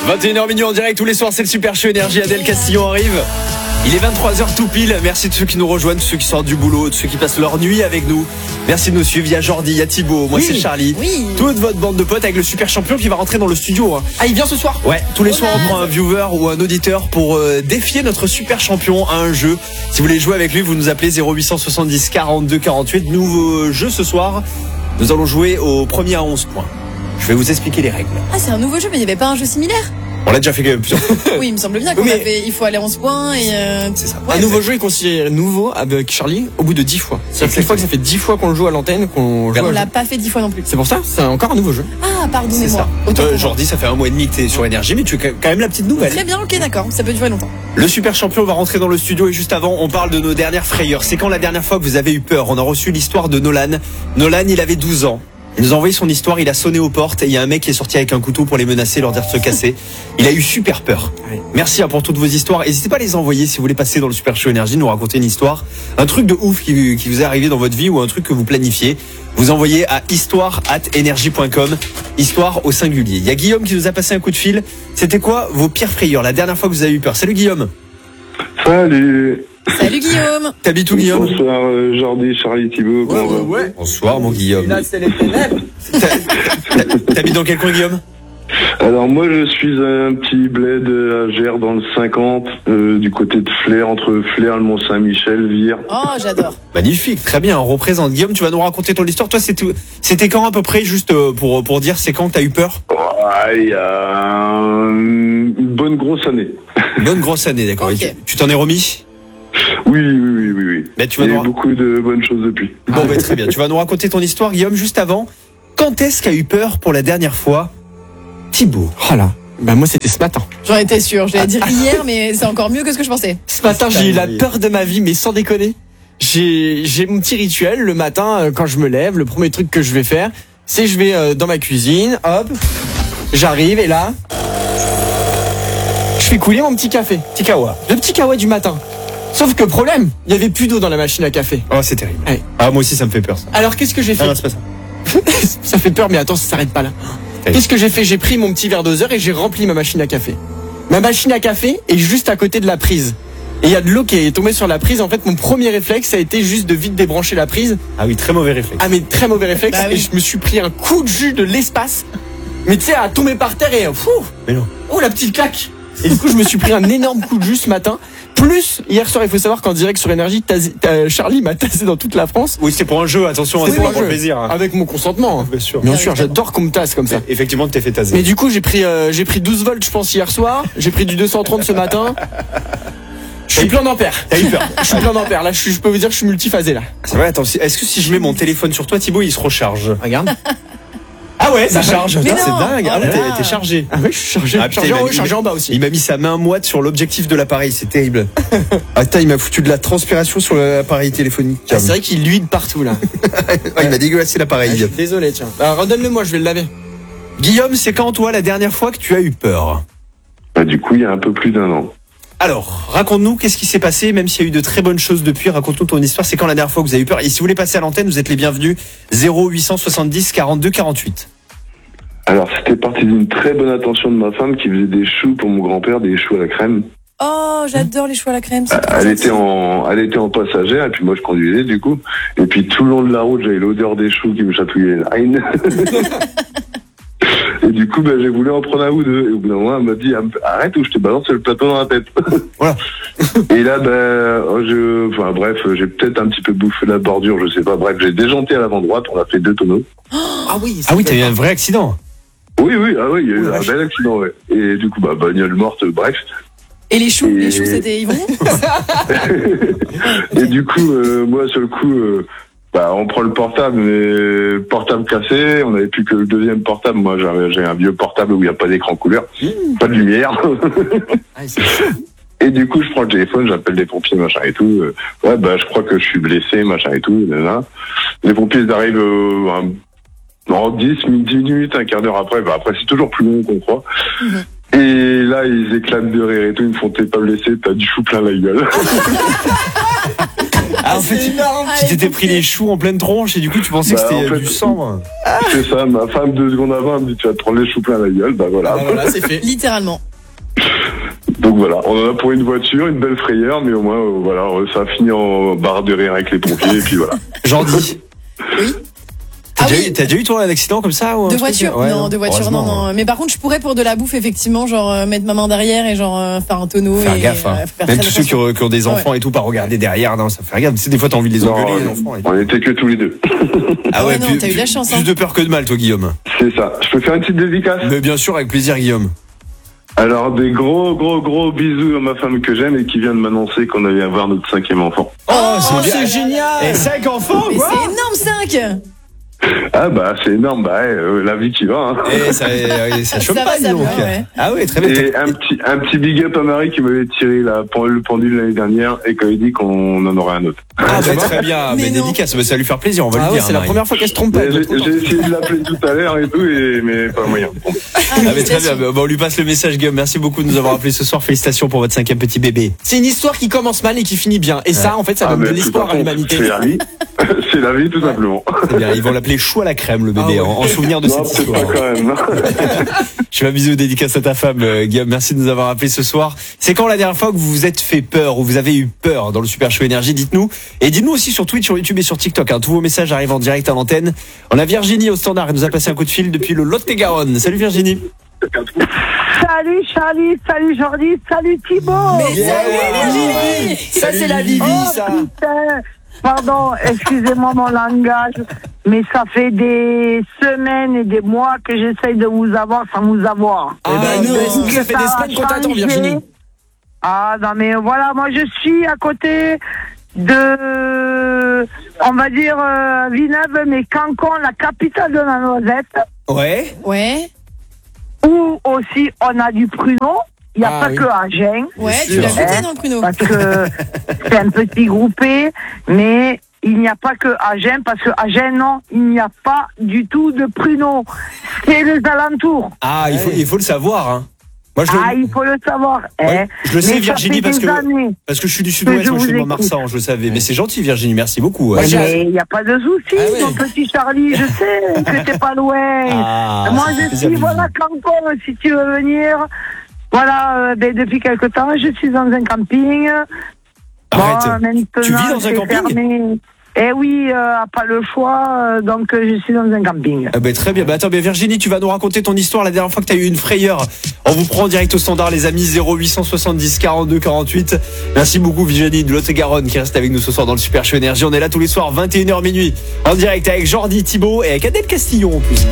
21h minuit en direct tous les soirs, c'est le Super Show Énergie. Adèle Castillon arrive. Il est 23h tout pile. Merci de ceux qui nous rejoignent, de ceux qui sortent du boulot, de ceux qui passent leur nuit avec nous. Merci de nous suivre. Il y a Jordi, il y a Thibaut, moi c'est Charlie. Oui. Toute votre bande de potes avec le Super Champion qui va rentrer dans le studio. Ah, il vient ce soir? Ouais, tous les soirs on prend un viewer ou un auditeur pour défier notre Super Champion à un jeu. Si vous voulez jouer avec lui, vous nous appelez 0870 42 48. Nouveau jeu ce soir. Nous allons jouer au premier à 11 points. Je vais vous expliquer les règles. Ah, c'est un nouveau jeu, mais il n'y avait pas un jeu similaire? On l'a déjà fait plusieurs fois. Oui, il me semble bien qu'on avait. Il faut aller 11 points et. C'est ça. Un nouveau jeu est considéré nouveau avec Charlie au bout de 10 fois. C'est-à-dire que ça fait 10 fois qu'on le joue à l'antenne, qu'on joue. On l'a pas fait 10 fois non plus. C'est pour ça, c'est encore un nouveau jeu. Ah, C'est pardonnez-moi. ça. Jordi, ça fait un mois et demi que t'es sur Énergie, mais tu es quand même la petite nouvelle. Très bien, ok, d'accord. Ça peut durer longtemps. Le Super Champion va rentrer dans le studio et juste avant, on parle de nos dernières frayeurs. C'est quand la dernière fois que vous avez eu peur? On a reçu l'histoire de Nolan. Nolan, il avait 12 ans. Il nous a envoyé son histoire, il a sonné aux portes et il y a un mec qui est sorti avec un couteau pour les menacer, leur dire de se casser. Il a eu super peur. Merci pour toutes vos histoires. N'hésitez pas à les envoyer si vous voulez passer dans le Super Show Énergie, nous raconter une histoire, un truc de ouf qui vous est arrivé dans votre vie ou un truc que vous planifiez. Vous envoyez à histoire@energie.com, histoire au singulier. Il y a Guillaume qui nous a passé un coup de fil. C'était quoi vos pires frayeurs, la dernière fois que vous avez eu peur? Salut Guillaume. Salut. Salut Guillaume. T'habites où Guillaume? Bonsoir Jordi, Charlie, Thibaut. Ouais. Bonsoir mon Guillaume. Là, c'est les ténèbres. T'habites dans quel coin Guillaume? Alors moi je suis un petit bled à Gers dans le 50, du côté de Flers, entre Flers, le Mont-Saint-Michel, Vire. Oh, j'adore. Magnifique, très bien, on représente. Guillaume, tu vas nous raconter ton histoire. Toi, c'était quand à peu près, juste pour dire, c'est quand que t'as eu peur? Il y a une bonne grosse année. Une bonne grosse année, d'accord. Ok. Et tu t'en es remis? Oui. Mais tu Il vas y a nous eu beaucoup de bonnes choses depuis. Bon, bah, très bien. Tu vas nous raconter ton histoire, Guillaume. Juste avant, quand est-ce qu'a eu peur pour la dernière fois Thibaut? Oh là. Bah moi c'était ce matin. J'en étais sûre. Je l'ai dire hier, mais c'est encore mieux que ce que je pensais. Ce matin j'ai eu la peur de ma vie, mais sans déconner. J'ai mon petit rituel le matin quand je me lève. Le premier truc que je vais faire, c'est je vais dans ma cuisine, hop, j'arrive et là, je fais couler mon petit café. Petit kawa. Le petit kawa du matin. Sauf que problème, il y avait plus d'eau dans la machine à café. Oh, c'est terrible. Ouais. Ah, moi aussi, ça me fait peur, ça. Alors qu'est-ce que j'ai fait? Ah non, c'est pas ça. Ça fait peur, mais attends, ça s'arrête pas là. Qu'est-ce que j'ai fait? J'ai pris mon petit verre doseur et j'ai rempli ma machine à café. Ma machine à café est juste à côté de la prise. Et il y a de l'eau qui est tombée sur la prise. En fait, mon premier réflexe, ça a été juste de vite débrancher la prise. Ah oui, très mauvais réflexe. Ah, mais très mauvais réflexe. Bah oui. Et je me suis pris un coup de jus de l'espace. Mais tu sais, à tomber par terre et Mais non. oh, la petite claque. Et du coup, je me suis pris un énorme coup de jus ce matin. Plus, hier soir, il faut savoir qu'en direct sur Énergie, Charlie m'a tassé dans toute la France. Oui, c'est pour un jeu, attention, c'est pour pas un pour le jeu. plaisir. Hein. Avec mon consentement. Hein. Bien sûr. Bien sûr, j'adore qu'on me tasse comme ça. Effectivement, tu t'es fait taser. Mais du coup, j'ai pris 12 volts, je pense, hier soir. J'ai pris du 230 ce matin. Je suis plein d'ampères. T'as eu peur. Je suis plein d'ampères. Là, je peux vous dire que je suis multiphasé là. C'est vrai, attends, est-ce que si je mets mon téléphone sur toi, Thibaut, il se recharge? Regarde. Ah ouais, ça charge. Mais Putain, non. c'est dingue. Ah Oh là, là là. t'es chargé. Ah oui, je suis chargé. Ah, putain, Chargé il en m'a haut, mis- chargé en bas aussi. Il m'a mis sa main moite sur l'objectif de l'appareil, c'est terrible. Ah putain, il m'a foutu de la transpiration sur l'appareil téléphonique. Ah, c'est vrai qu'il luit de partout là. Il m'a dégueulassé l'appareil. Désolé, tiens. Bah, redonne-le moi, je vais le laver. Guillaume, c'est quand toi la dernière fois que tu as eu peur? Bah, du coup, il y a un peu plus d'un an. Alors, raconte-nous qu'est-ce qui s'est passé, même s'il y a eu de très bonnes choses depuis, raconte-nous ton histoire, c'est quand la dernière fois que vous avez eu peur? Et si vous voulez passer à l'antenne, vous êtes les bienvenus, 0870 42 48. Alors, c'était parti d'une très bonne attention de ma femme qui faisait des choux pour mon grand-père, des choux à la crème. Oh, j'adore les choux à la crème. c'est trop Elle gentil. était en passagère et puis moi je conduisais du coup. Et puis tout le long de la route, j'avais l'odeur des choux qui me chatouillait l'âne. Et du coup, j'ai voulu en prendre un ou deux. Et au bout d'un moment, elle m'a dit arrête ou je te balance le plateau dans la tête. Voilà. Et là, j'ai peut-être un petit peu bouffé la bordure, je sais pas. Bref, j'ai déjanté à l'avant droite, on a fait 2 tonneaux. Ah oui. Ah oui, t'as eu un vrai accident. Oui, il y a eu un bel accident, ouais. Et du coup, bagnole morte, bref. Et les choux, c'était Yvon. Et du coup, moi, sur le coup, on prend le portable, mais portable cassé, on n'avait plus que le deuxième portable. Moi, j'ai un vieux portable où il n'y a pas d'écran couleur, pas de lumière. Et du coup, je prends le téléphone, j'appelle les pompiers, machin et tout. Je crois que je suis blessé, machin et tout. Les pompiers, ils arrivent en 10 minutes, un quart d'heure après. Après, c'est toujours plus long qu'on croit. Et là, ils éclatent de rire et tout. Ils me font, t'es pas blessé, t'as du chou plein la gueule. Ah, en fait, énorme. tu t'étais pris les choux en pleine tronche et du coup, tu pensais que Bah, c'était en fait, du sang. C'est ça, ma femme 2 secondes avant elle me dit tu vas te prendre les choux plein la gueule, bah voilà. Ah, voilà, c'est fait. Littéralement. Donc voilà, on en a pour une voiture, une belle frayeur, mais au moins voilà, ça a fini en barre de rire avec les pompiers et puis voilà. Jordi. Oui. T'as déjà eu toi un accident comme ça ou un De truc voiture, Ouais, non, de voiture, non, heureusement. non. Mais par contre, je pourrais pour de la bouffe, effectivement, genre mettre ma main derrière et genre faire un tonneau. Faire et, gaffe, hein. faire Même très tous ceux attention. qui ont des enfants et tout, pas regarder derrière, non, ça fait gaffe. C'est des fois t'as envie de les engueuler, les enfants. On était que tous les deux. Ah ouais, non, t'as eu de la chance, Plus hein. de peur que de mal, toi, Guillaume. C'est ça. Je peux faire une petite dédicace? Mais bien sûr, avec plaisir, Guillaume. Alors des gros bisous à ma femme que j'aime et qui vient de m'annoncer qu'on allait avoir notre 5e enfant. Oh, C'est génial. Et 5 enfants, Mais quoi. c'est énorme, 5. Ah bah c'est énorme, bah la vie qui va. Hein. Et ça chope Ça va, pas, dis ça donc. va, ouais. Ah ouais, très bien. Et un petit big up à Marie qui m'avait tiré le pendule l'année dernière et qui avait dit qu'on en aurait un autre. Ah, bah, très bien. Mais Mais non. dédicace, ça va lui faire plaisir, on va Ah le ouais, dire. c'est la Marie. première fois qu'elle se trompe pas. J'ai essayé de l'appeler tout à l'heure et tout, mais pas moyen. Bon. Ah, mais très bien. Bon, on lui passe le message, Guillaume. Merci beaucoup de nous avoir appelé ce soir. Félicitations pour votre 5e petit bébé. C'est une histoire qui commence mal et qui finit bien. Et ça, en fait, ça donne mais de tout l'espoir à fait, l'humanité. C'est la vie. C'est la vie tout simplement. Très bien. Ils vont l'appeler chou à la crème, le bébé, Ah ouais. en souvenir de Non, cette c'est pas histoire. quand même. Je fais un bisou dédicace à ta femme, Guillaume. Merci de nous avoir appelé ce soir. C'est quand la dernière fois que vous vous êtes fait peur ou vous avez eu peur dans le Super Show Énergie? Dites-nous. Et dites-nous aussi sur Twitch, sur YouTube et sur TikTok. Tous vos messages arrivent en direct à l'antenne. On a Virginie au standard. Elle nous a passé un coup de fil depuis le Lot-et-Garonne. Salut Virginie. Salut Charlie, salut Jordi, salut Thibaut. Mais salut, Virginie. Ça, c'est la Vivi, ça. Putain, pardon, excusez-moi mon langage, mais ça fait des semaines et des mois que j'essaye de vous avoir sans vous avoir. Ah, ben, non, non. ça fait des semaines qu'on t'attend, Virginie. Ah non mais voilà, moi je suis à côté de, on va dire, Villeneuve, mais Cancon, la capitale de la noisette, Ouais. Ouais, où aussi on a du pruneau. Il n'y a Ah, pas oui. que Agen. ouais, tu sûr. l'as goûté dans le pruneau. Parce que c'est un petit groupé, mais il n'y a pas que Agen, parce que Agen, non, il n'y a pas du tout de pruneaux. C'est les alentours. Ah, il faut le savoir, hein. Moi, Il faut le savoir. Ouais, je le sais, Mais ça Virginie, fait parce des que années. je suis du sud-ouest, je moi je suis de vous Montmarsan, je le savais. Mais c'est gentil, Virginie, merci beaucoup. Moi, j'ai- Mais il n'y a pas de souci, Ah ouais. mon petit Charlie, je sais que t'es pas loin. Ah, Moi, ça fait je plaisir, suis, voilà, Cancon, si tu veux venir. Voilà, depuis quelque temps, je suis dans un camping. Arrête. Maintenant, Tu vis dans un c'est camping fermé. Eh oui, pas le choix, donc je suis dans un camping. Ah bah, très bien. Bah, attends, mais Virginie, tu vas nous raconter ton histoire la dernière fois que tu as eu une frayeur. On vous prend en direct au standard, les amis, 0870 42 48. Merci beaucoup, Virginie de Lot-et-Garonne, qui reste avec nous ce soir dans le Super Show Énergie. On est là tous les soirs, 21h minuit, en direct avec Jordi, Thibaut et avec Adèle Castillon en plus.